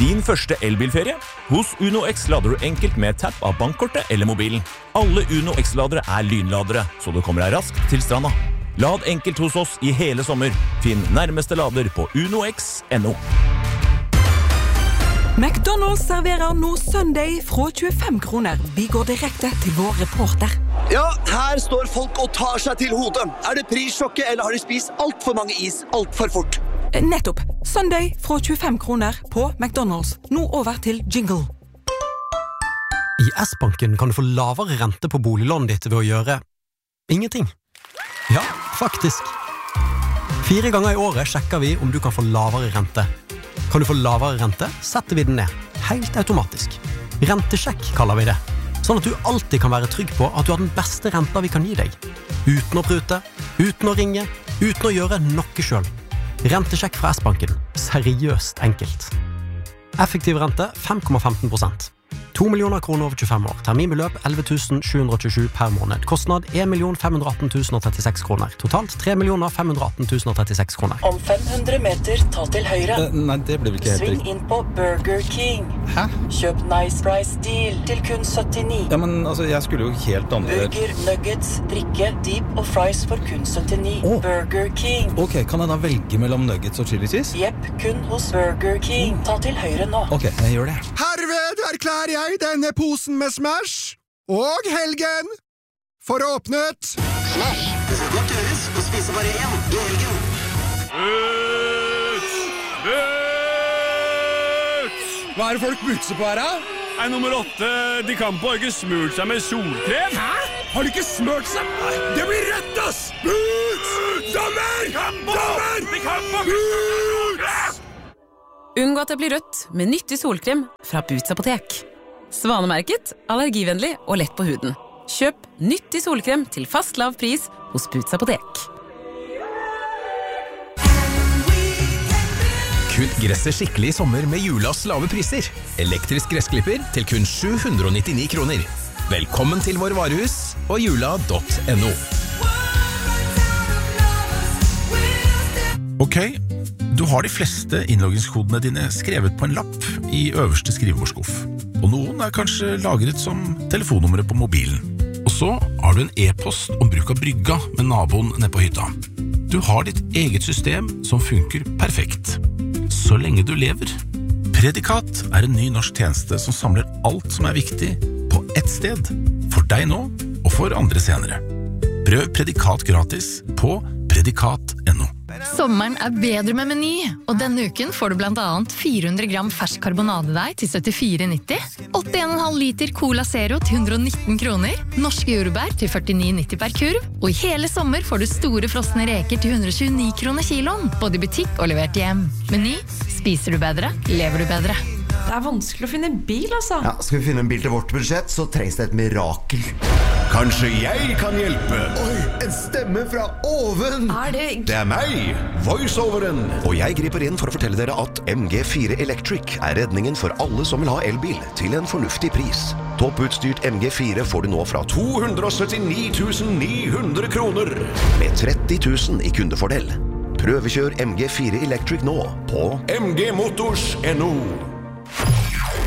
Din første elbilferie? Hos Uno X lader du enkelt med tapp av bankkortet eller mobilen. Alle Uno X-ladere lynladere, så du kommer deg raskt til stranda. Lad enkelt hos oss i hele sommer. Finn nærmeste lader på unox.no. McDonald's serverer nå Sunday fra 25 kroner. Vi går direkte til vår reporter. Ja, her står folk og tar seg til hodet. Det prissjokket, eller har de spist alt for mange is, alt for fort? Nettopp. Sunday fra 25 kroner på McDonald's. Nå over til jingle. I S-banken kan du få lavere rente på boliglånet ditt ved å gjøre ingenting. Ja, faktisk. 4 ganger i året sjekker vi om du kan få lavere rente. Kan du få lavere rente, setter vi den ned. Helt automatisk. Rentesjekk kaller vi det. Sånn at du alltid kan være trygg på at du har den beste renta vi kan gi deg. Uten å prute, uten å ringe, uten å gjøre noe selv. Rentesjekk fra S-banken. Seriøst enkelt. Effektiv rente 5,15%. 2 millioner kroner over 25 år. Terminbeløp 11 727 per måned. Kostnad 1 518 036 kroner. Totalt 3 518 036 kroner. Om 500 meter, ta til høyre. Nei, det ble vel ikke helt Sving riktig. inn på Burger King. Hæ? Kjøp Nice Price Deal til kun 79. Ja, men altså, jeg skulle jo helt andre... Burger, nuggets, drikke, dip og fries for kun 79. Burger King. Ok, kan jeg da velge mellom nuggets og chili cheese? Jepp, kun hos Burger King. Ta til høyre nå. Ok, jeg gjør det. Herved erklærer jeg denne posen med Smash og helgen for åpnet. Smash, det skal godt gjøres å spise bare én i helgen. Hva det folk butser på her, da? Nummer 8, de kan på ikke smurt seg med solkrem. Hæ? Har de ikke smørt seg? Det blir rett, ass! Boots! Dommer! Dommer! Boots! Unngå at det blir rødt med nyttig solkrem fra Boots apotek. Svanemerket, allergivennlig og lett på huden. Kjøp nyttig solkrem til fast lav pris hos Boots apotek. Kutt gresset skikkelig i sommer med Julas lave priser. Elektrisk gressklipper til kun 799 kroner. Velkommen til vår varehus og jula.no. Ok, du har de fleste innloggingskodene dine skrevet på en lapp i øverste skrivebordskuff. Og noen kanskje lagret som telefonnummeret på mobilen. Og så har du en e-post om bruk av brygga med naboen nede på hytta. Du har ditt eget system som funker perfekt. Så lenge du lever. Predikat en ny norsk tjeneste som samler alt som viktig på ett sted. For deg nå, og for andre senere. Prøv Predikat gratis på predikat.no. Sommeren bedre med Meny, og denne uken får du blant annet 400 gram fersk karbonadedeig til 74,90, 81,5 liter Cola Zero til 119 kroner, norske jordbær til 49,90 per kurv, og i hele sommer får du store frosne reker til 129 kroner kiloen, både i butikk og levert hjem. Meny, spiser du bedre, lever du bedre. Det vanskelig å finne en bil, altså. Ja, skal vi finne en bil til vårt budsjett, så trengs det et mirakel. Kanskje jeg kan hjelpe? Oi, en stemme fra oven! Det meg, voiceoveren. Og jeg griper inn for å fortelle dere at MG4 Electric redningen for alle som vil ha elbil til en fornuftig pris. Topputstyrt MG4 får du nå fra 279 900 kroner. Med 30 000 i kundefordel. Prøvekjør MG4 Electric nå på mgmotors.no.